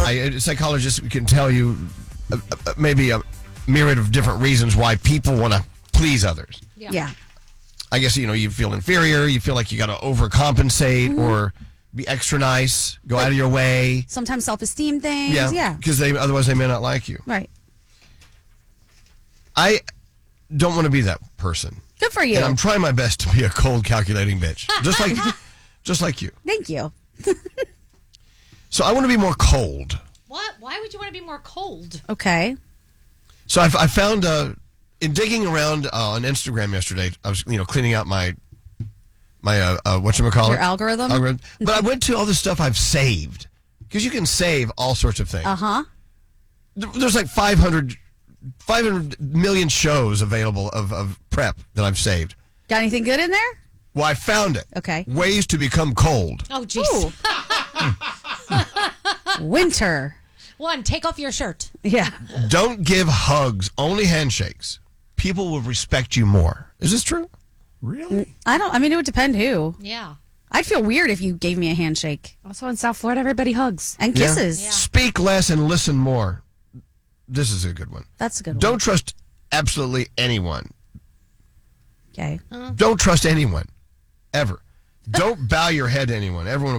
A psychologist can tell you maybe a myriad of different reasons why people want to please others. Yeah. I guess, you feel inferior. You feel like you got to overcompensate or be extra nice, go out of your way. Sometimes self-esteem things. Yeah. Because otherwise they may not like you. Right. I don't want to be that person. Good for you. And I'm trying my best to be a cold, calculating bitch. Just like you. Thank you. So I want to be more cold. What? Why would you want to be more cold? Okay. So I found, in digging around on Instagram yesterday, I was, cleaning out my whatchamacallit? Your algorithm? But I went to all the stuff I've saved. Because you can save all sorts of things. Uh-huh. There's like 500 million shows available of prep that I've saved. Got anything good in there? Well, I found it. Okay. Ways to become cold. Oh, jeez. Winter. 1, take off your shirt. Yeah. Don't give hugs, only handshakes. People will respect you more. Is this true? Really? It would depend who. Yeah. I'd feel weird if you gave me a handshake. Also in South Florida, everybody hugs. And kisses. Yeah. Speak less and listen more. This is a good one. That's a good one. Don't trust absolutely anyone. Okay. Don't trust anyone. Ever. Don't bow your head to anyone. Everyone will